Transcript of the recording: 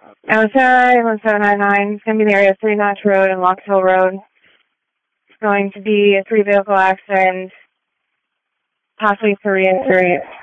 Outside 1799. It's going to be in the area of City Notch Road and Lock Hill Road. It's going to be a 3-vehicle accident, possibly 3 and 3.